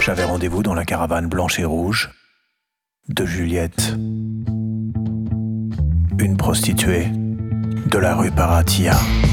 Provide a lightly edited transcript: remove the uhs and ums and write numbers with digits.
J'avais rendez-vous dans la caravane blanche et rouge de Juliette, une prostituée de la rue Paratia.